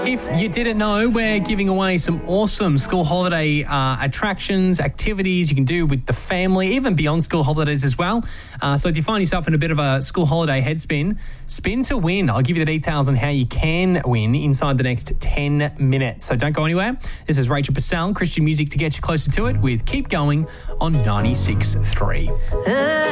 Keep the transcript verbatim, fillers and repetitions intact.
If you didn't know, we're giving away some awesome school holiday uh, attractions, activities you can do with the family, even beyond school holidays as well. Uh, so if you find yourself in a bit of a school holiday head spin, spin to win. I'll give you the details on how you can win inside the next ten minutes. So don't go anywhere. This is Rachel Purcell, Christian music to get you closer to it with Keep Going on ninety-six point three.